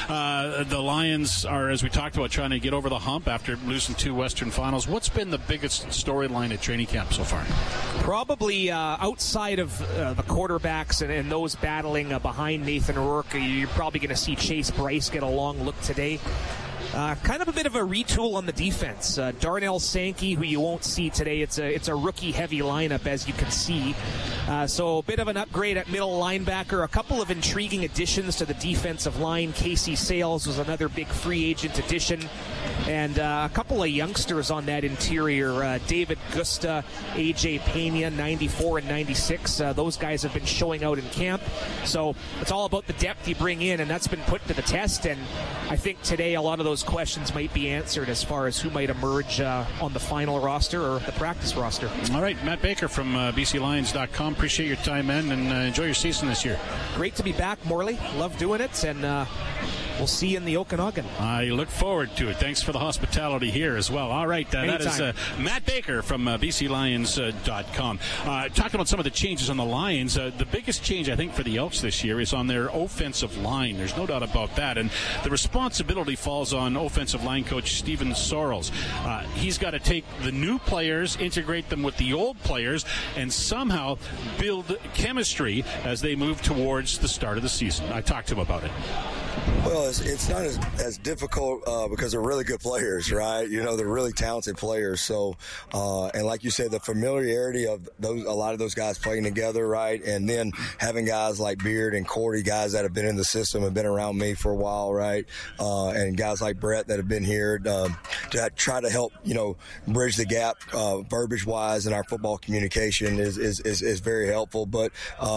the Lions are, as we talked about, trying to get over the hump after losing 2 Western Finals. What's been the biggest storyline at training camp so far? Probably outside of the quarterbacks and those battling behind Nathan Rourke, you're probably going to see Chase Bryce get a long look today. Kind of a bit of a retool on the defense. Darnell Sankey, who you won't see today, it's a rookie-heavy lineup, as you can see. So a bit of an upgrade at middle linebacker. A couple of intriguing additions to the defensive line. Casey Sales was another big free agent addition. And a couple of youngsters on that interior. David Gusta, A.J. Pena, 94 and 96. Those guys have been showing out in camp. So it's all about the depth you bring in, and that's been put to the test. And I think today a lot of those questions might be answered as far as who might emerge on the final roster or the practice roster. All right, Matt Baker from BCLions.com. Appreciate your time, man, and enjoy your season this year. Great to be back, Morley. Love doing it, and we'll see you in the Okanagan. I look forward to it. Thanks for the hospitality here as well. All right, that is Matt Baker from BCLions.com. Talking about some of the changes on the Lions, the biggest change, I think, for the Elks this year is on their offensive line. There's no doubt about that. And the responsibility falls on offensive line coach Steven Sorrells. He's got to take the new players, integrate them with the old players, and somehow build chemistry as they move towards the start of the season. I talked to him about it. Well, it's not as difficult because they're really good players, right? You know, they're really talented players. So, and like you said, the familiarity of a lot of those guys playing together, right? And then having guys like Beard and Cordy, guys that have been in the system and been around me for a while, right? And guys like Brett that have been here to try to help, bridge the gap verbiage-wise in our football communication is very helpful. But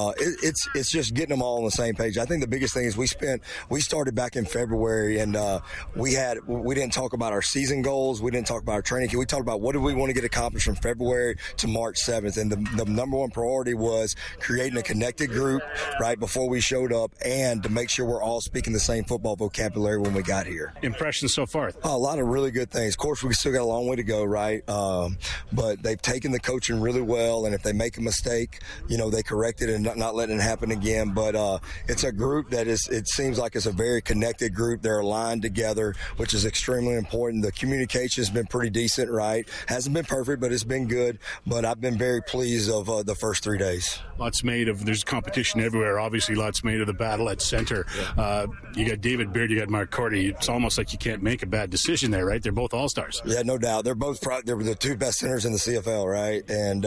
it's just getting them all on the same page. I think the biggest thing is we started back in February, and we didn't talk about our season goals. We didn't talk about our training. We talked about what do we want to get accomplished from February to March 7th. And the number one priority was creating a connected group right before we showed up, and to make sure we're all speaking the same football vocabulary when we got here. Impressions so far? A lot of really good things. Of course, we still got a long way to go, right? But they've taken the coaching really well, and if they make a mistake, they correct it and not letting it happen again. But it's a group that it seems like it's a very connected group. They're aligned together, which is extremely important. The communication has been pretty decent, right? Hasn't been perfect, but it's been good. But I've been very pleased of the first 3 days. There's competition everywhere. Obviously, lots made of the battle at center. You got David Beard, you got Mark Cordy. It's almost like you can't make a bad decision there, right? They're both all-stars. Yeah, no doubt. They're both they're the two best centers in the CFL, right? And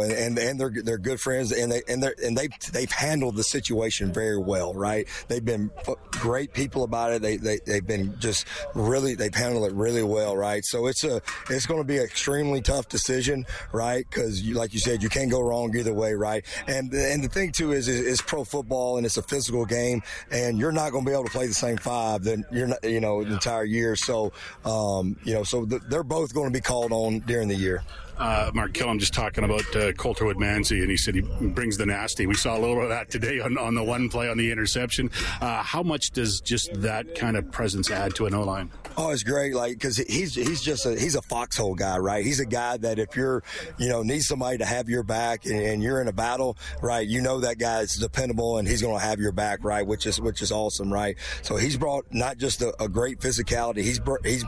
and they're good friends, and they've handled the situation very well, right? They've been great people about it. They've been just really, they've handled it really well, right? So it's going to be an extremely tough decision, right? Because like you said, you can't go wrong either way, right? And the thing too is it's pro football and it's a physical game, and you're not going to be able to play the same five then you're not, the entire year. So they're both going to be called on during the year. Mark Killam just talking about Coulter Woodmansey, and he said he brings the nasty. We saw a little bit of that today on the one play on the interception. How much does just that kind of presence add to an O-line? Oh, it's great, because he's a foxhole guy, right? He's a guy that if you're, need somebody to have your back and you're in a battle, right? That guy is dependable and he's going to have your back, right? Which is awesome, right? So he's brought not just a great physicality, he's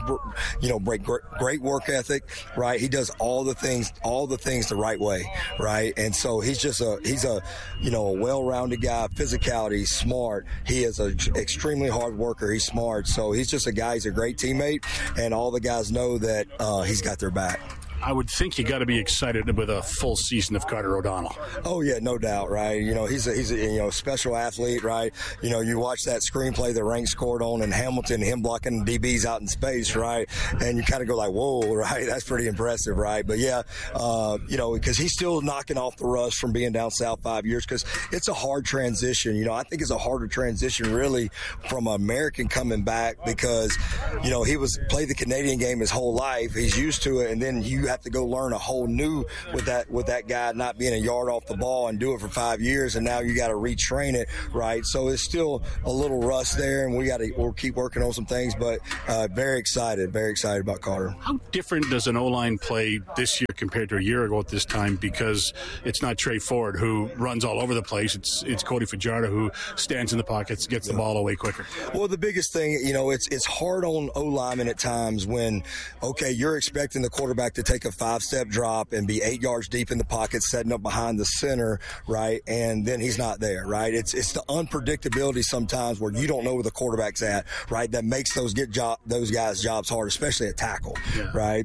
great work ethic, right? He does all the things the right way, right? And so he's a well-rounded guy, physicality, smart. He is an extremely hard worker. He's smart. So he's just a guy. He's a great teammate, and all the guys know that he's got their back. I would think you got to be excited with a full season of Carter O'Donnell. Oh yeah, no doubt, right? He's a special athlete, right? You watch that screenplay that Rank scored on in Hamilton, him blocking DBs out in space, right? And you kind of go like, whoa, right? That's pretty impressive, right? But yeah, because he's still knocking off the rust from being down south 5 years, because it's a hard transition. I think it's a harder transition really from an American coming back, because he played the Canadian game his whole life. He's used to it, and then you have to go learn a whole new with that guy not being a yard off the ball and do it for 5 years, and now you got to retrain it, right? So it's still a little rust there, and we'll keep working on some things, but very excited about Carter. How different does an O-line play this year compared to a year ago at this time? Because it's not Trey Ford who runs all over the place. It's Cody Fajardo who stands in the pockets, gets the ball away quicker. Well, the biggest thing, it's hard on O-linemen at times when, okay, you're expecting the quarterback to take a 5-step drop and be 8 yards deep in the pocket, setting up behind the center, right? And then he's not there, right? It's the unpredictability sometimes where you don't know where the quarterback's at, right? That makes those guys' jobs hard, especially at tackle, right?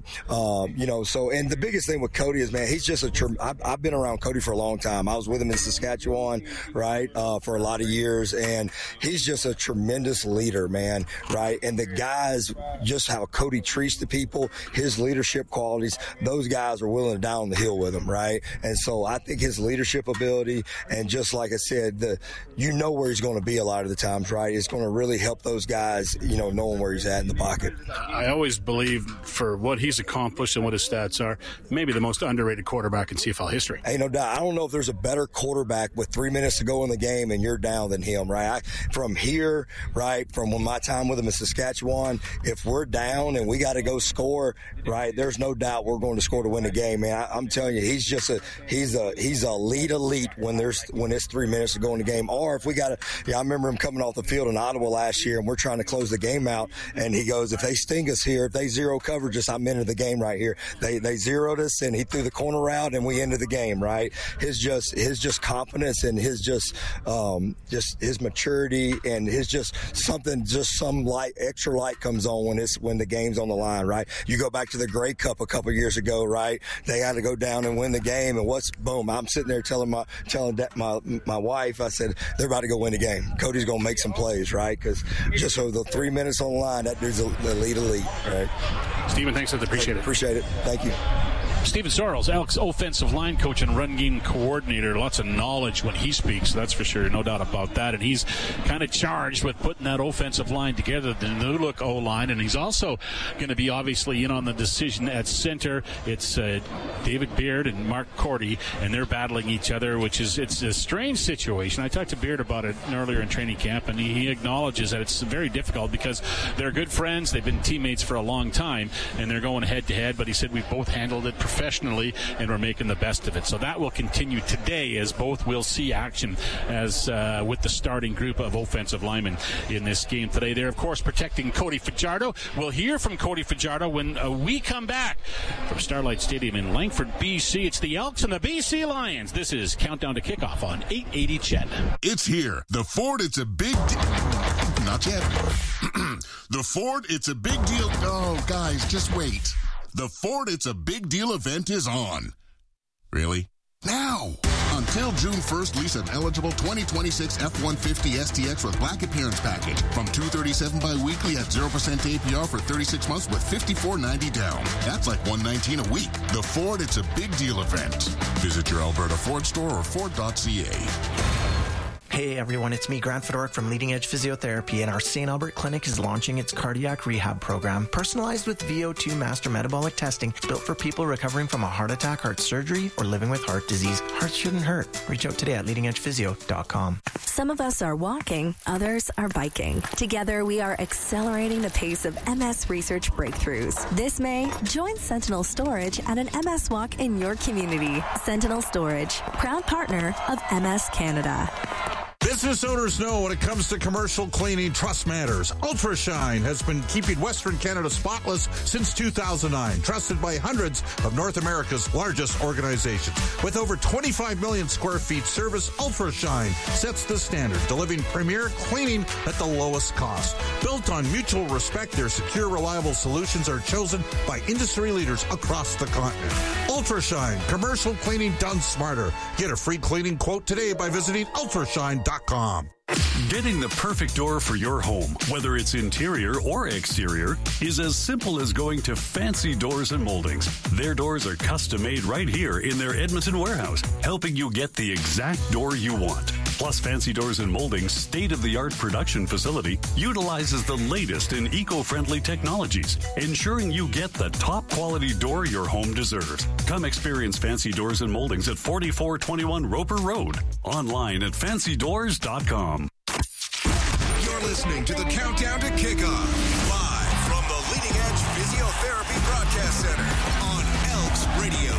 So, and the biggest thing with Cody is, man, he's just I've been around Cody for a long time. I was with him in Saskatchewan, right, for a lot of years, and he's just a tremendous leader, man, right? And the guys, just how Cody treats the people, his leadership qualities, those guys are willing to die on the hill with him, right? And so I think his leadership ability, and just like I said, where he's going to be a lot of the times, right? It's going to really help those guys, knowing where he's at in the pocket. I always believe, for what he's accomplished and what his stats are, maybe the most underrated quarterback in CFL history. Hey, no doubt. I don't know if there's a better quarterback with 3 minutes to go in the game and you're down than him, right? From here, right, from my time with him in Saskatchewan, if we're down and we got to go score, right, there's no doubt we're going to score to win the game, man. I'm telling you, he's just he's elite when it's 3 minutes to go in the game. Or if we got I remember him coming off the field in Ottawa last year, and we're trying to close the game out, and he goes, if they sting us here, if they zero coverage us, I'm into the game right here. They zeroed us, and he threw the corner route, and we ended the game, right? His confidence and his his maturity and his some light, extra light comes on when the game's on the line, right? You go back to the Grey Cup a couple years ago, right? They had to go down and win the game, and boom, I'm sitting there telling my wife, I said, they're about to go win the game. Cody's going to make some plays, right? Because just over the 3 minutes on the line, that dude's the elite, right? Stephen, thanks. I appreciate it. Appreciate it. Thank you. Stephen Sorrells, Elks offensive line coach and run game coordinator. Lots of knowledge when he speaks, that's for sure. No doubt about that. And he's kind of charged with putting that offensive line together, the new look O-line. And he's also going to be obviously in on the decision at center. It's David Beard and Mark Cordy, and they're battling each other, it's a strange situation. I talked to Beard about it earlier in training camp, and he acknowledges that it's very difficult because they're good friends. They've been teammates for a long time, and they're going head-to-head. But he said we've both handled it professionally, and we're making the best of it. So that will continue today, as both will see action as with the starting group of offensive linemen in this game today. They're, of course, protecting Cody Fajardo. We'll hear from Cody Fajardo when we come back from Starlight Stadium in Langford, BC. It's the Elks and the BC Lions. This is Countdown to Kickoff on 880 CHED. It's here. The Ford, it's a big not yet. The Ford, it's a big deal. Oh, guys, just wait. The Ford It's a Big Deal event is on. Really? Now, on Till June 1st, lease an eligible 2026 F-150 STX with black appearance package from $237 bi-weekly at 0% APR for 36 months with $54.90 down. That's like $119 a week. The Ford It's a Big Deal event. Visit your Alberta Ford store or Ford.ca. Hey everyone, it's me, Grant Fedoruk from Leading Edge Physiotherapy, and our St. Albert Clinic is launching its cardiac rehab program, personalized with VO2 master metabolic testing, built for people recovering from a heart attack, heart surgery, or living with heart disease. Hearts shouldn't hurt. Reach out today at leadingedgephysio.com. Some of us are walking, others are biking. Together, we are accelerating the pace of MS research breakthroughs. This May, join Sentinel Storage at an MS walk in your community. Sentinel Storage, proud partner of MS Canada. Business owners know when it comes to commercial cleaning, trust matters. UltraShine has been keeping Western Canada spotless since 2009, trusted by hundreds of North America's largest organizations. With over 25 million square feet service, UltraShine sets the standard, delivering premier cleaning at the lowest cost. Built on mutual respect, their secure, reliable solutions are chosen by industry leaders across the continent. UltraShine, commercial cleaning done smarter. Get a free cleaning quote today by visiting ultrashine.com. Getting the perfect door for your home, whether it's interior or exterior, is as simple as going to Fancy Doors and Moldings. Their doors are custom made right here in their Edmonton warehouse, helping you get the exact door you want. Plus, Fancy Doors and Moldings' state-of-the-art production facility utilizes the latest in eco-friendly technologies, ensuring you get the top-quality door your home deserves. Come experience Fancy Doors and Moldings at 4421 Roper Road. Online at fancydoors.com. You're listening to the Countdown to Kickoff, live from the Leading Edge Physiotherapy Broadcast Center on Elks Radio